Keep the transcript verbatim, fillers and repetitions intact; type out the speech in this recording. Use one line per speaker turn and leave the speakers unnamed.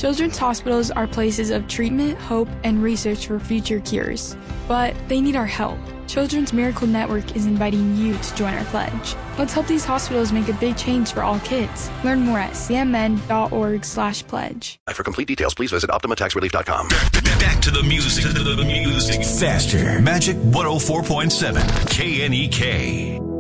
Children's hospitals are places of treatment, hope, and research for future cures. But they need our help. Children's Miracle Network is inviting you to join our pledge. Let's help these hospitals make a big change for all kids. Learn more at c m n dot org slash pledge.
For complete details, please visit optima tax relief dot com.
Back to the music. To the music.
Faster. Magic one oh four point seven. K N E K.